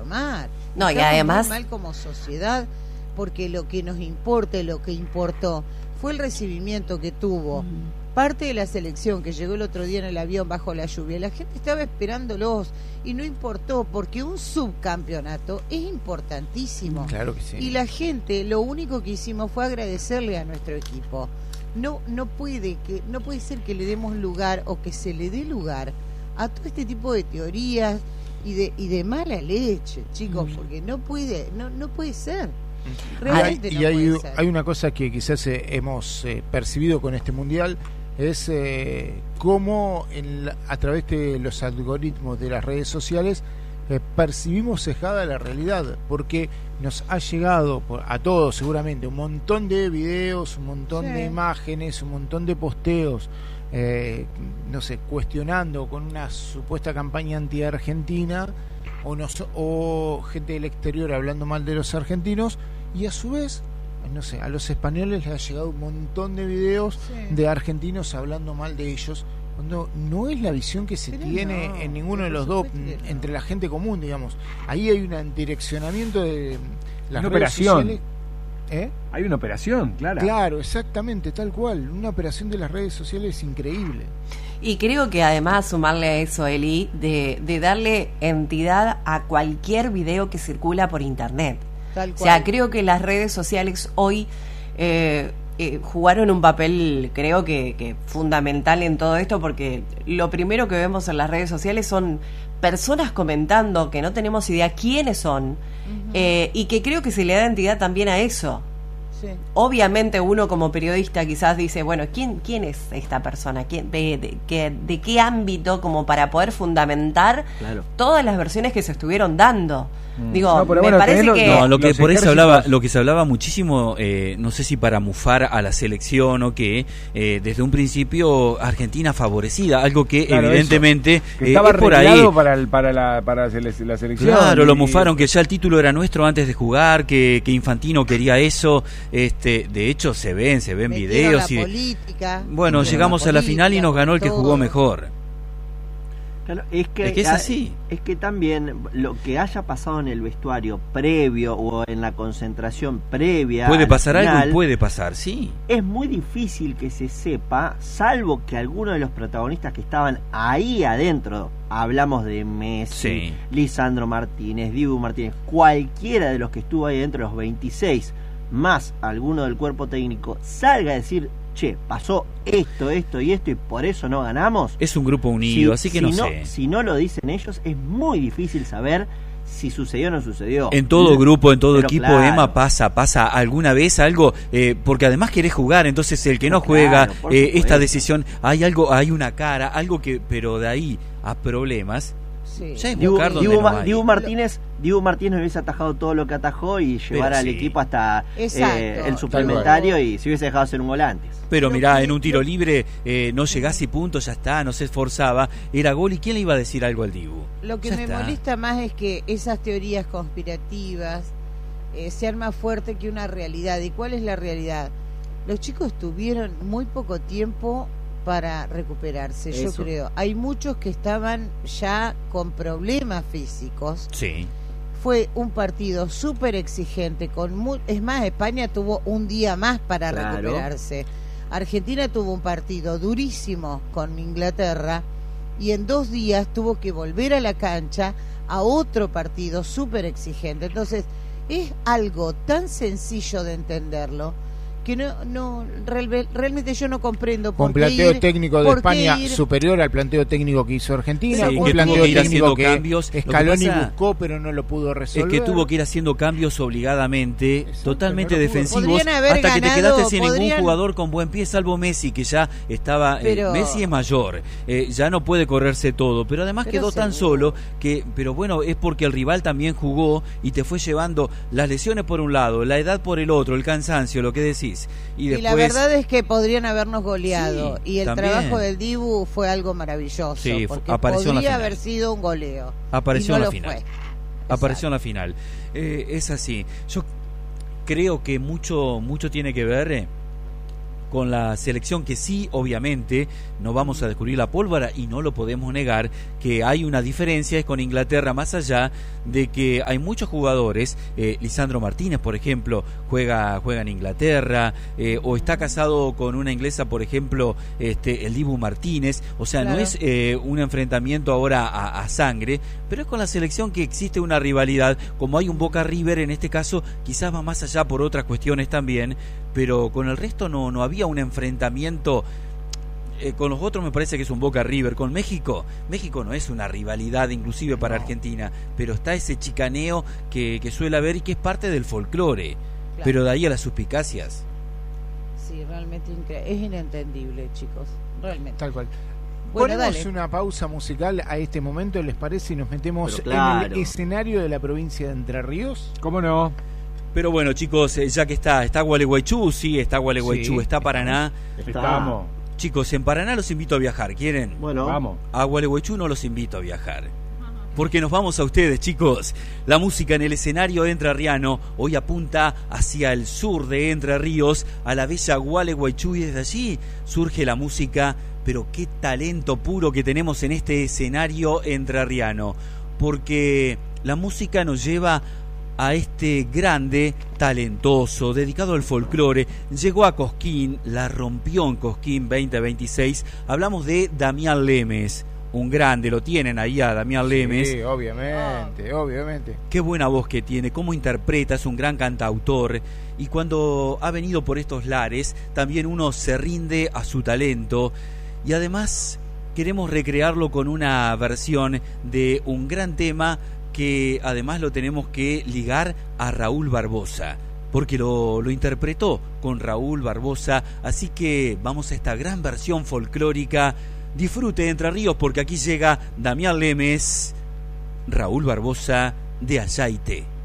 mal. No, y Estamos además muy mal como sociedad, porque lo que nos importa, lo que importó, fue el recibimiento que tuvo parte de la selección que llegó el otro día en el avión bajo la lluvia. La gente estaba esperándolos y no importó, porque un subcampeonato es importantísimo. Claro que sí. Y la gente, lo único que hicimos fue agradecerle a nuestro equipo. No puede ser que le demos lugar o que se le dé lugar a todo este tipo de teorías y de mala leche, chicos, porque no puede ser. Realmente no puede ser. Hay una cosa que quizás hemos percibido con este mundial, es cómo a través de los algoritmos de las redes sociales percibimos cejada la realidad, porque nos ha llegado a todos seguramente un montón de videos, un montón de imágenes, un montón de posteos, no sé, cuestionando con una supuesta campaña anti-argentina o gente del exterior hablando mal de los argentinos, y a su vez, no sé, a los españoles les ha llegado un montón de videos de argentinos hablando mal de ellos, cuando no es la visión que se tiene en ninguno de los dos, entre la gente común, digamos. Ahí hay un direccionamiento de las redes sociales. Hay una operación, claro. Claro, exactamente, tal cual. Una operación de las redes sociales increíble. Y creo que además sumarle a eso, Eli, de darle entidad a cualquier video que circula por internet. Tal cual. O sea, creo que las redes sociales hoy jugaron un papel, creo que fundamental en todo esto, porque lo primero que vemos en las redes sociales son personas comentando que no tenemos idea quiénes son, y que creo que se le da entidad también a eso. Sí. Obviamente uno como periodista quizás dice, bueno, ¿quién es esta persona? ¿De qué ámbito? Como para poder fundamentar todas las versiones que se estuvieron dando. Digo, me parece que... No, lo que por eso lo que se hablaba muchísimo, no sé si para mufar a la selección o qué, desde un principio Argentina favorecida, algo que evidentemente que estaba es por ahí. para la selección. Claro, lo mufaron, que ya el título era nuestro antes de jugar, que Infantino quería eso. De hecho se ven videos y política, bueno, llegamos a la final y nos ganó el que jugó mejor. Claro, es que es así. Es que también lo que haya pasado en el vestuario previo o en la concentración previa puede pasar final, algo y puede pasar, sí. Es muy difícil que se sepa, salvo que alguno de los protagonistas que estaban ahí adentro, hablamos de Messi, Lisandro Martínez, Dibu Martínez, cualquiera de los que estuvo ahí dentro, los 26, más alguno del cuerpo técnico, salga a decir, che, pasó esto y por eso no ganamos. Es un grupo unido, así que no sé. Si no lo dicen ellos, es muy difícil saber si sucedió o no sucedió. En todo grupo, en todo pero equipo, claro, Emma, pasa alguna vez algo, porque además querés jugar, entonces el que no juega, esta decisión, hay una cara, algo que, pero de ahí a problemas. Sí. Ya es buscar donde no hay. Dibu Martínez hubiese atajado todo lo que atajó y llevar al equipo hasta el suplementario, y si hubiese dejado hacer un gol antes. Pero mirá, en un tiro libre no llegás y punto, ya está, no se esforzaba, era gol, y ¿quién le iba a decir algo al Dibu? Lo que me molesta más es que esas teorías conspirativas sean más fuertes que una realidad. ¿Y cuál es la realidad? Los chicos tuvieron muy poco tiempo para recuperarse, yo creo. Hay muchos que estaban ya con problemas físicos. Sí. Fue un partido súper exigente, es más, España tuvo un día más para recuperarse. Argentina tuvo un partido durísimo con Inglaterra y en 2 días tuvo que volver a la cancha a otro partido súper exigente. Entonces, es algo tan sencillo de entenderlo que realmente yo no comprendo por un planteo qué técnico de España superior al planteo técnico que hizo Argentina, un planteo técnico que cambios, Scaloni buscó pero no lo pudo resolver. Es que tuvo que ir haciendo cambios obligadamente, totalmente defensivos, hasta que te ganado, quedaste sin ningún jugador con buen pie, salvo Messi, que ya estaba... Messi es mayor, ya no puede correrse todo, pero además quedó tan solo que... Pero bueno, es porque el rival también jugó y te fue llevando las lesiones por un lado, la edad por el otro, el cansancio, lo que decís. Y después, la verdad es que podrían habernos goleado, y el trabajo del Dibu fue algo maravilloso, porque podría haber sido un goleo. Apareció en la final. Apareció en la final. Es así. Yo creo que mucho tiene que ver con la selección que sí, obviamente, no vamos a descubrir la pólvora y no lo podemos negar, que hay una diferencia es con Inglaterra, más allá de que hay muchos jugadores, Lisandro Martínez, por ejemplo, juega en Inglaterra, o está casado con una inglesa, por ejemplo, el Dibu Martínez, o sea, claro, no es un enfrentamiento ahora a sangre, pero es con la selección que existe una rivalidad, como hay un Boca River en este caso, quizás va más allá por otras cuestiones también, pero con el resto no había un enfrentamiento. Con los otros me parece que es un Boca River. Con México no es una rivalidad inclusive para Argentina, pero está ese chicaneo que suele haber y que es parte del folclore, claro, pero de ahí a las suspicacias. Sí, realmente es inentendible, chicos, realmente. Tal cual. Bueno, ponemos una pausa musical a este momento, ¿les parece? Y nos metemos en el escenario de la provincia de Entre Ríos. ¿Cómo no? Pero bueno, chicos, ya que está Gualeguaychú, sí, está Gualeguaychú, sí, está Paraná. Estamos. Chicos, en Paraná los invito a viajar, ¿quieren? Bueno, vamos. A Gualeguaychú no los invito a viajar, porque nos vamos a ustedes, chicos. La música en el escenario entrerriano hoy apunta hacia el sur de Entre Ríos, a la bella Gualeguaychú, y desde allí surge la música. Pero qué talento puro que tenemos en este escenario entrerriano, porque la música nos lleva a este grande, talentoso, dedicado al folclore. Llegó a Cosquín, la rompió en Cosquín 2026. Hablamos de Damián Lemes, un grande, lo tienen ahí a Damián Lemes. Sí, obviamente. Qué buena voz que tiene, cómo interpreta, es un gran cantautor. Y cuando ha venido por estos lares, también uno se rinde a su talento. Y además queremos recrearlo con una versión de un gran tema que además lo tenemos que ligar a Raúl Barbosa, porque lo interpretó con Raúl Barbosa. Así que vamos a esta gran versión folclórica. Disfrute de Entre Ríos, porque aquí llega Damián Lemes, Raúl Barbosa de Ayaite.